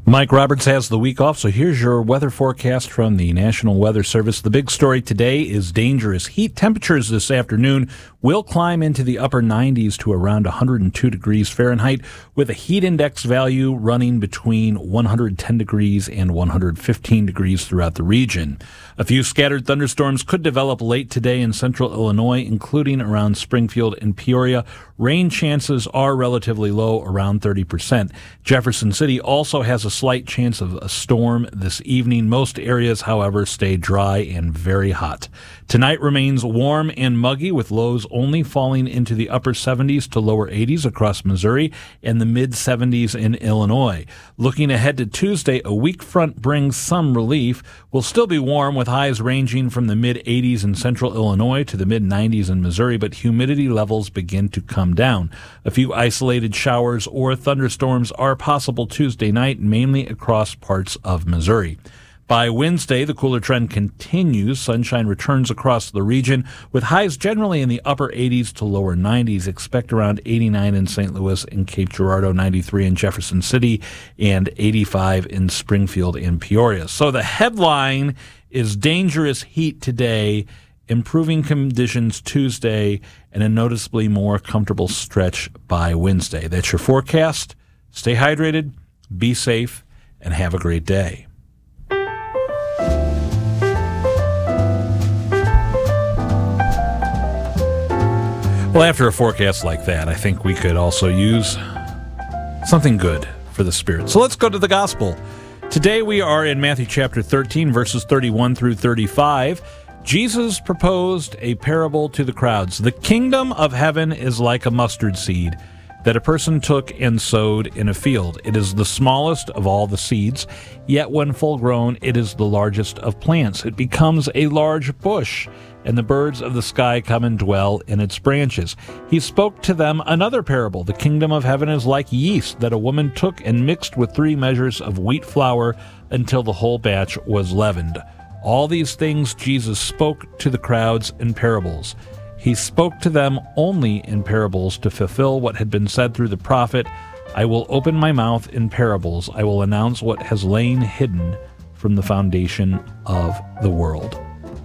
Mike Roberts has the week off, so here's your weather forecast from the National Weather Service. The big story today is dangerous heat. Temperatures this afternoon will climb into the upper 90s to around 102 degrees Fahrenheit, with a heat index value running between 110 degrees and 115 degrees throughout the region. A few scattered thunderstorms could develop late today in central Illinois, including around Springfield and Peoria. Rain chances are relatively low, around 30%. Jefferson City also has a slight chance of a storm this evening. Most areas, however, stay dry and very hot. Tonight remains warm and muggy, with lows only falling into the upper 70s to lower 80s across Missouri and the mid-70s in Illinois. Looking ahead to Tuesday, a weak front brings some relief. We'll still be warm, with highs ranging from the mid-80s in central Illinois to the mid-90s in Missouri, but humidity levels begin to come down. A few isolated showers or thunderstorms are possible Tuesday night, mainly across parts of Missouri. By Wednesday, the cooler trend continues. Sunshine returns across the region, with highs generally in the upper 80s to lower 90s. Expect around 89 in St. Louis and Cape Girardeau, 93 in Jefferson City, and 85 in Springfield and Peoria. So the headline is dangerous heat today, improving conditions Tuesday, and a noticeably more comfortable stretch by Wednesday. That's your forecast. Stay hydrated, be safe, and have a great day. Well, after a forecast like that, I think we could also use something good for the spirit. So let's go to the gospel. Today we are in Matthew chapter 13, verses 31 through 35. Jesus proposed a parable to the crowds. The kingdom of heaven is like a mustard seed that a person took and sowed in a field. It is the smallest of all the seeds, yet when full grown, it is the largest of plants. It becomes a large bush, and the birds of the sky come and dwell in its branches. He spoke to them another parable. The kingdom of heaven is like yeast that a woman took and mixed with 3 measures of wheat flour until the whole batch was leavened. All these things Jesus spoke to the crowds in parables. He spoke to them only in parables to fulfill what had been said through the prophet, "I will open my mouth in parables. I will announce what has lain hidden from the foundation of the world."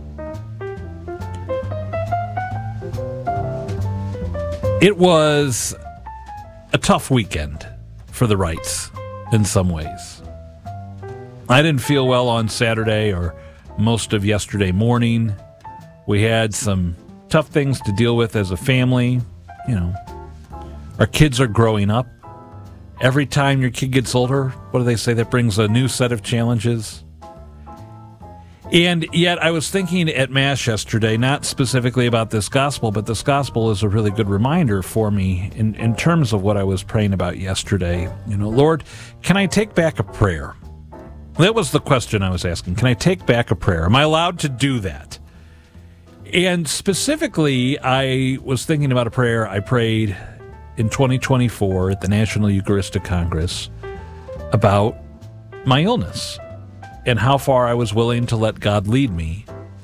It was a tough weekend for the Wrights in some ways. I didn't feel well on Saturday or most of yesterday morning. We had some tough things to deal with as a family. You know, our kids are growing up. Every time your kid gets older, what do they say? That brings a new set of challenges. And yet I was thinking at Mass yesterday, not specifically about this gospel, but this gospel is a really good reminder for me in terms of what I was praying about yesterday. You know, Lord, can I take back a prayer? That was the question I was asking. Can I take back a prayer? Am I allowed to do that? And specifically, I was thinking about a prayer I prayed in 2024 at the National Eucharistic Congress about my illness and how far I was willing to let God lead me.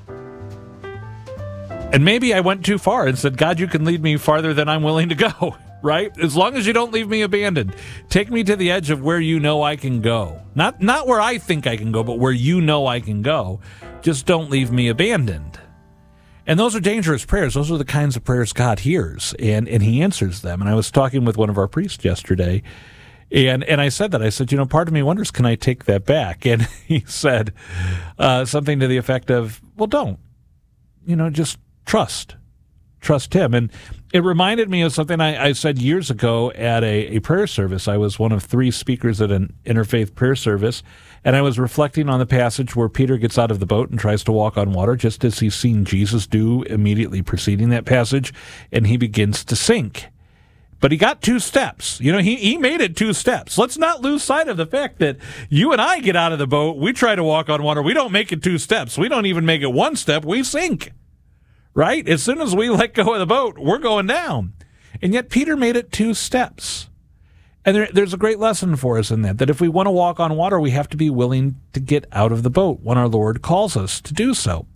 And maybe I went too far and said, God, you can lead me farther than I'm willing to go, right? As long as you don't leave me abandoned. Take me to the edge of where you know I can go. Not where I think I can go, but where you know I can go. Just don't leave me abandoned. And those are dangerous prayers. Those are the kinds of prayers God hears, and he answers them. And I was talking with one of our priests yesterday, and I said that. I said, you know, part of me wonders, can I take that back? And he said something to the effect of, well, don't. You know, just trust him. And it reminded me of something I said years ago at a prayer service. I was one of 3 speakers at an interfaith prayer service, and I was reflecting on the passage where Peter gets out of the boat and tries to walk on water, just as he's seen Jesus do immediately preceding that passage, and he begins to sink. But he got 2 steps. You know, he made it 2 steps. Let's not lose sight of the fact that you and I get out of the boat, we try to walk on water, we don't make it 2 steps. We don't even make it 1 step, we sink. Right? As soon as we let go of the boat, we're going down. And yet Peter made it 2 steps. And there's a great lesson for us in that if we want to walk on water, we have to be willing to get out of the boat when our Lord calls us to do so.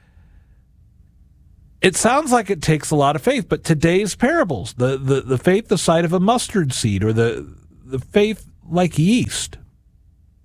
It sounds like it takes a lot of faith, but today's parables, the faith the size of a mustard seed, or the faith like yeast,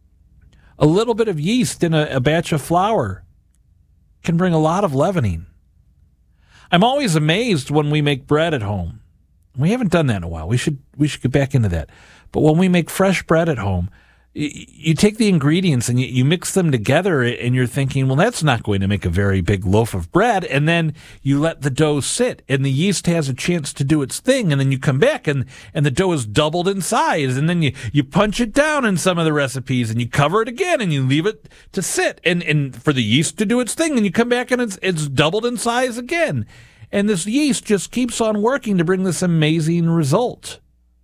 A little bit of yeast in a batch of flour can bring a lot of leavening. I'm always amazed when we make bread at home. We haven't done that in a while. We should get back into that. But when we make fresh bread at home, you take the ingredients and you mix them together, and you're thinking, well, that's not going to make a very big loaf of bread. And then you let the dough sit, and the yeast has a chance to do its thing. And then you come back, and the dough is doubled in size. And then you punch it down in some of the recipes, and you cover it again, and you leave it to sit, and for the yeast to do its thing. And you come back, and it's doubled in size again. And this yeast just keeps on working to bring this amazing result.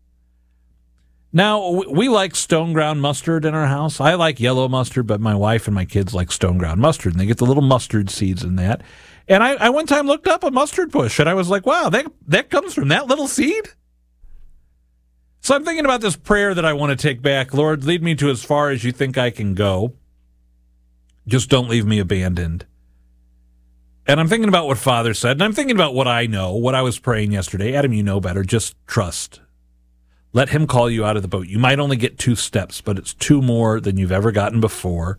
Now, we like stone ground mustard in our house. I like yellow mustard, but my wife and my kids like stone ground mustard, and they get the little mustard seeds in that. And I one time looked up a mustard bush, and I was like, wow, that comes from that little seed? So I'm thinking about this prayer that I want to take back. Lord, lead me to as far as you think I can go. Just don't leave me abandoned. And I'm thinking about what Father said, and I'm thinking about what I know, what I was praying yesterday. Adam, you know better. Just trust. Let him call you out of the boat. You might only get 2 steps, but it's 2 more than you've ever gotten before.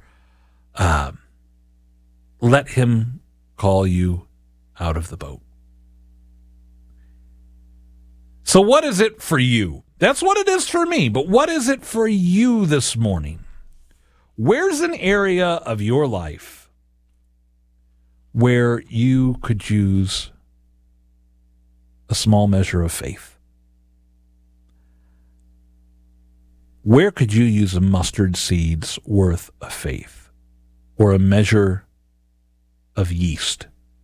Let him call you out of the boat. So what is it for you? That's what it is for me, but what is it for you this morning? Where's an area of your life where you could use a small measure of faith? Where could you use a mustard seed's worth of faith or a measure of yeast?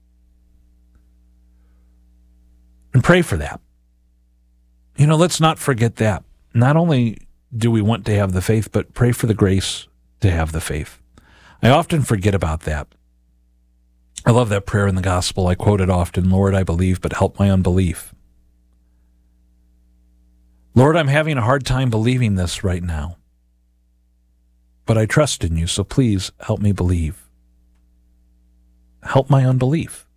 And pray for that. Let's not forget that. Not only do we want to have the faith, but pray for the grace to have the faith. I often forget about that. I love that prayer in the gospel. I quote it often, Lord, I believe, but help my unbelief. Lord, I'm having a hard time believing this right now, but I trust in you, so please help me believe. Help my unbelief.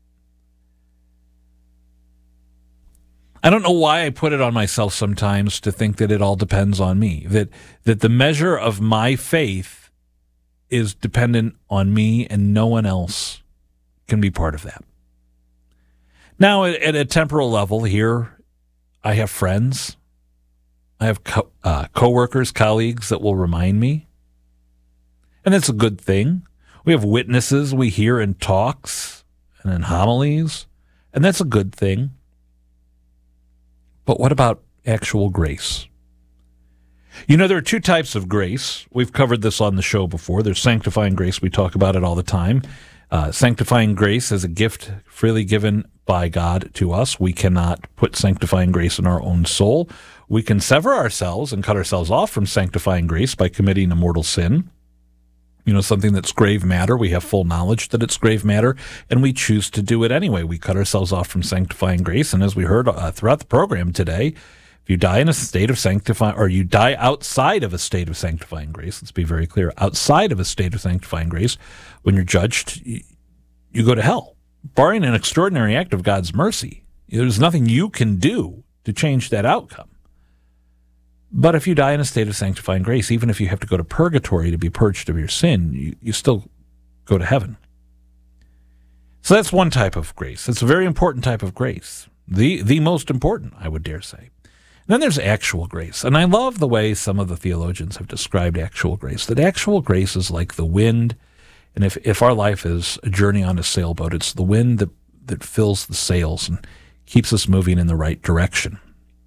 I don't know why I put it on myself sometimes to think that it all depends on me, that the measure of my faith is dependent on me and no one else can be part of that. Now, at a temporal level here, I have friends. I have co-workers, colleagues that will remind me. And that's a good thing. We have witnesses we hear in talks and in homilies, and that's a good thing. But what about actual grace? There are 2 types of grace. We've covered this on the show before. There's sanctifying grace. We talk about it all the time. Sanctifying grace is a gift freely given by God to us. We cannot put sanctifying grace in our own soul. We can sever ourselves and cut ourselves off from sanctifying grace by committing a mortal sin. Something that's grave matter. We have full knowledge that it's grave matter, and we choose to do it anyway. We cut ourselves off from sanctifying grace, and as we heard throughout the program today, if you die in a state of sanctifying, or you die outside of a state of sanctifying grace, let's be very clear, outside of a state of sanctifying grace, when you're judged, you go to hell, barring an extraordinary act of God's mercy. There's nothing you can do to change that outcome. But if you die in a state of sanctifying grace, even if you have to go to purgatory to be purged of your sin, you still go to heaven. So that's one type of grace. It's a very important type of grace. The most important, I would dare say. And then there's actual grace. And I love the way some of the theologians have described actual grace, that actual grace is like the wind. And if our life is a journey on a sailboat, it's the wind that fills the sails and keeps us moving in the right direction.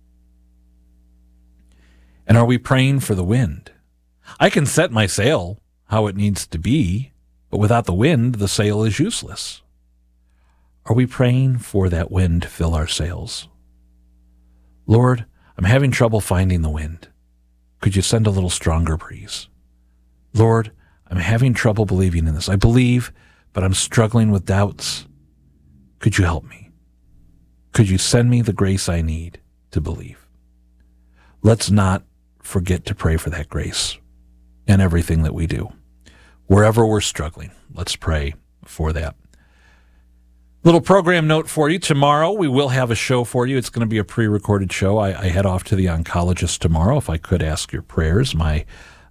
And are we praying for the wind? I can set my sail how it needs to be, but without the wind, the sail is useless. Are we praying for that wind to fill our sails? Lord, I'm having trouble finding the wind. Could you send a little stronger breeze? Lord, I'm having trouble believing in this. I believe, but I'm struggling with doubts. Could you help me? Could you send me the grace I need to believe? Let's not forget to pray for that grace in everything that we do. Wherever we're struggling, let's pray for that. Little program note for you. Tomorrow we will have a show for you. It's going to be a pre-recorded show. I head off to the oncologist tomorrow. If I could ask your prayers, my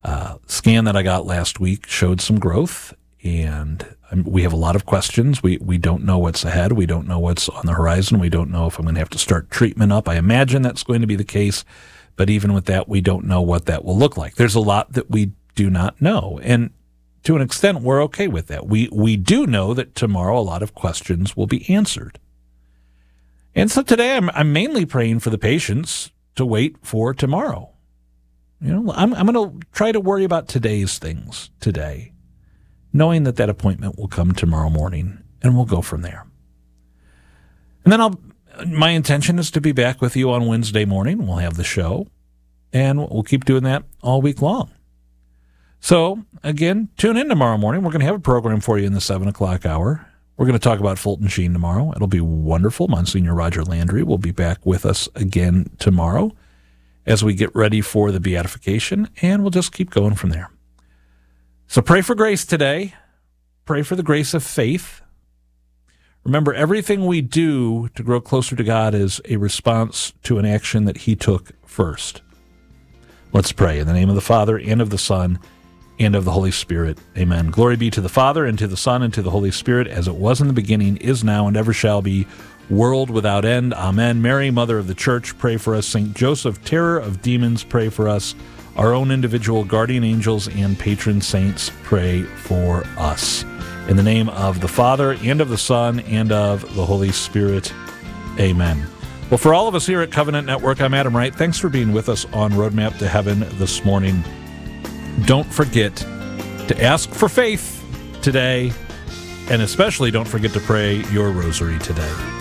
Scan that I got last week showed some growth, and we have a lot of questions. We don't know what's ahead. We don't know what's on the horizon. We don't know if I'm going to have to start treatment up. I imagine that's going to be the case, but even with that, we don't know what that will look like. There's a lot that we do not know, and to an extent, we're okay with that. We do know that tomorrow a lot of questions will be answered. And so today I'm mainly praying for the patients to wait for tomorrow. I'm going to try to worry about today's things today, knowing that appointment will come tomorrow morning, and we'll go from there. And then my intention is to be back with you on Wednesday morning. We'll have the show, and we'll keep doing that all week long. So, again, tune in tomorrow morning. We're going to have a program for you in the 7 o'clock hour. We're going to talk about Fulton Sheen tomorrow. It'll be wonderful. Monsignor Roger Landry will be back with us again tomorrow as we get ready for the beatification, and we'll just keep going from there. So pray for grace today. Pray for the grace of faith. Remember, everything we do to grow closer to God is a response to an action that He took first. Let's pray. In the name of the Father, and of the Son, and of the Holy Spirit. Amen. Glory be to the Father, and to the Son, and to the Holy Spirit, as it was in the beginning, is now, and ever shall be, world without end. Amen. Mary, Mother of the Church, pray for us. St. Joseph, terror of demons, pray for us. Our own individual guardian angels and patron saints, pray for us. In the name of the Father, and of the Son, and of the Holy Spirit. Amen. Well, for all of us here at Covenant Network, I'm Adam Wright. Thanks for being with us on Roadmap to Heaven this morning. Don't forget to ask for faith today, and especially don't forget to pray your rosary today.